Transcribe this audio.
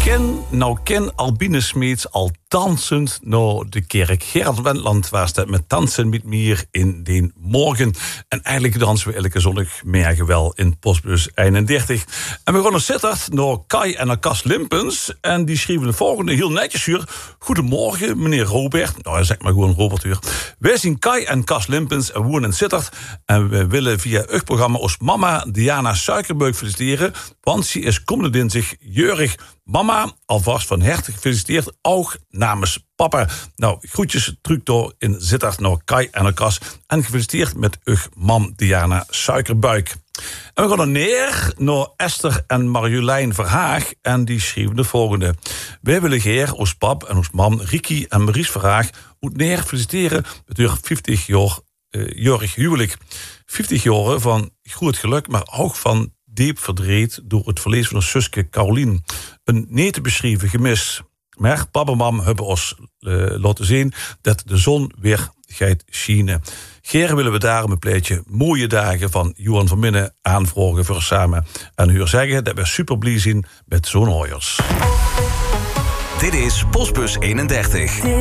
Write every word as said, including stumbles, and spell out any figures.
ken, nou ken Albine Smeets al dansend naar de kerk. Gerard Wendland was dat met Dansen met Mier in den morgen. En eigenlijk dansen we elke zondagmorgen wel in postbus eenendertig. En we gaan naar Sittard, naar Kai en naar Cas Limpens. En die schreven de volgende heel netjes hier. Goedemorgen, meneer Robert. Nou, zeg maar gewoon Robert hier. Wij zijn Kai en Cas Limpens en wonen in Sittard. En we willen via het programma ons mama Diana Suikerbuik feliciteren. Want ze is komende dinsdag jeurig. Mama, alvast van harte gefeliciteerd, ook namens papa. Nou, groetjes terug door in Sittard naar Kai en naar Cas. En gefeliciteerd met uw mam Diana Suikerbuik. En we gaan er neer naar Esther en Marjolein Verhaag. En die schreven de volgende. Wij willen Geer, ons pap en ons mam Riki en Maries Verhaag moet neer feliciteren met uw vijftig jaar uh, jarig huwelijk. vijftig jaar van groot geluk, maar ook van diep verdriet door het verlies van ons zuske Carolien. Een niet te beschrijven gemis. Maar papa en mam hebben ons uh, laten zien dat de zon weer gaat schijnen. Geer willen we daarom een pleetje mooie dagen van Johan van Minnen aanvragen voor samen. En u zeggen dat we super blij zijn met zo'n hooiers. Dit is Postbus eenendertig.